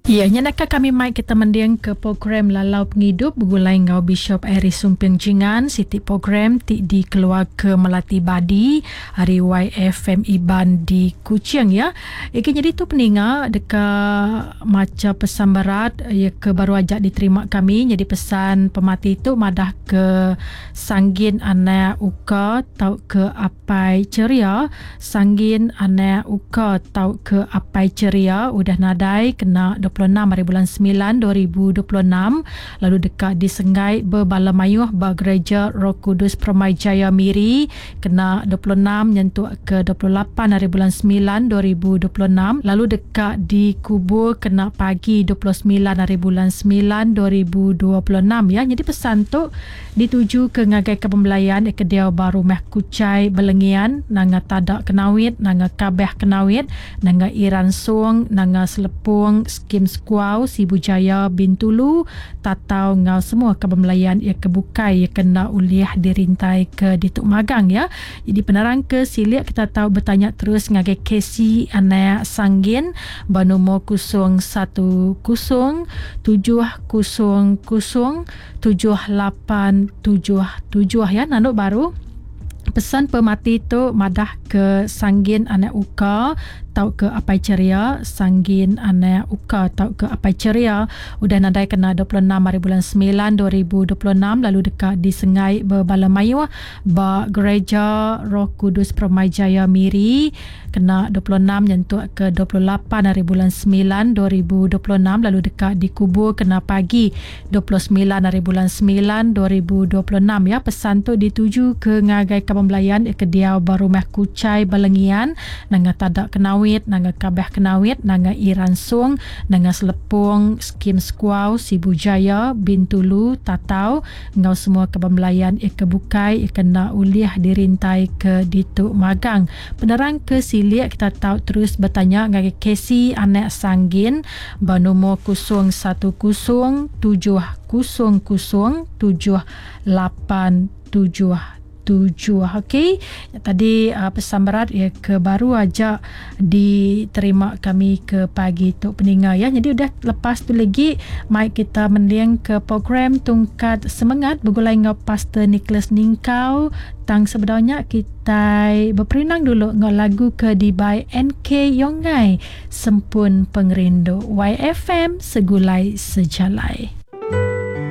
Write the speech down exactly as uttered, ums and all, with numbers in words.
Ya, nyanaka kami mai kita mendiang ke program Lalau Penghidup bergulai ngau Bishop Aries Sumpiang Jingan siti program ti di keluar ke Melati Badi hari Y F M Iban di Kuching ya. Iki jadi tu peninga dekat macam pesan berat ya ke baru ajak diterima kami jadi pesan pemati tu madah ke sanggin anak uka tau ke apai ceria sanggin anak uka tau ke apai ceria udah nadai kena dua puluh enam hari bulan sembilan dua ribu dua puluh enam lalu dekat di Sengai Berbala Mayuh ba Gereja Roh Kudus Permai Jaya Miri kena dua puluh enam nyentuh ke dua puluh lapan hari bulan sembilan dua ribu dua puluh enam lalu dekat di Kubur kena pagi dua puluh sembilan hari bulan sembilan dua ribu dua puluh enam ya. Jadi pesan tu dituju ke ngagai kepembelayan ke dia baru meh kucai belengian nanga tadak kenawit nanga kabeh kenawit nanga iran suang nanga selepung skim skuau Sibu Jaya Bintulu tatau ngau semua kepembelayan ia kebukai ia kena uliah dirintai ke dituk magang ya. Jadi penerang ke silik kita tahu bertanya terus ngagai Casey anak sanggin banomo kusung satu kusung tujuh kusung kusung tujuh lapan tujuh tujuh ya nanuk baru pesan pemati tu madah ke sanggin anak uka tau ke apai ceria sanggin anak uka tau ke apai ceria udah nadai kena dua puluh enam hari bulan sembilan dua ribu dua puluh enam lalu dekat di Sengai Berbala Mayuh ba Gereja Roh Kudus Permai Jaya Miri kena dua puluh enam nyentuh ke dua puluh lapan hari bulan sembilan dua ribu dua puluh enam lalu dekat di Kubur kena pagi dua puluh sembilan hari bulan sembilan dua ribu dua puluh enam ya. Pesan tu dituju ke ngagai kepembelayan ke dia baru meh kucai balengian nanga tadak kenawit nanga kabeh kenawit nanga iran sung nanga selepung skim skuau Sibu Jaya Bintulu tatau ngau semua kepembelayan ia kebukai ia kena uliah dirintai ke dituk magang. Penerang ke silik kita tahu terus bertanya ngagai Casey anak sanggin banomo kusung satu kusung tujuh kusung kusung tujuh lapan tujuh tujuh. Okey, tadi uh, pesan berat ya ke baru aja diterima kami ke pagi tu peninga ya. Jadi udah lepas tu lagi mai kita mendiang ke program Tungkat Semangat bergulai ngau Pastor Nicholas Ningkau tang sebenarnya kita berperinang dulu ngau lagu ke di by N K Yongai Sempun Pengerindu Y F M Segulai Sejalai.